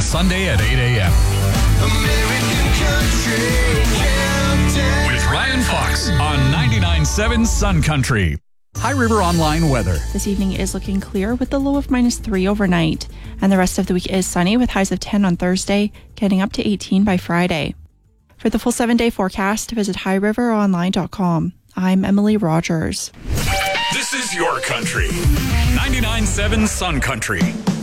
Sunday at 8 a.m. With Ryan Fox on 99.7 Sun Country. High River Online weather. This evening is looking clear with the low of -3 overnight, and the rest of the week is sunny with highs of 10 on Thursday, getting up to 18 by Friday. For the full 7-day forecast, visit highriveronline.com. I'm Emily Rogers. This is your country. 99.7 Sun Country.